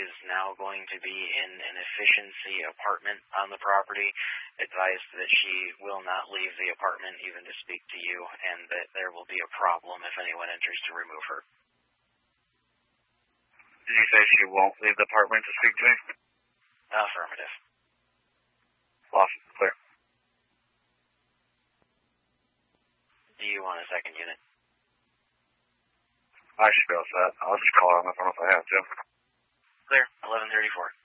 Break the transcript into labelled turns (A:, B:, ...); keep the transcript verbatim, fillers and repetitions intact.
A: is now going to be in an efficiency apartment on the property. Advised that she will not leave the apartment even to speak to you, and that there will be a problem if anyone enters to remove her.
B: Did you say she won't leave the apartment to speak to me?
A: Affirmative.
B: Lost. Clear.
A: Do you want a second unit?
B: I should be all set. I'll just call her on the phone if I have to.
A: Clear. eleven thirty-four.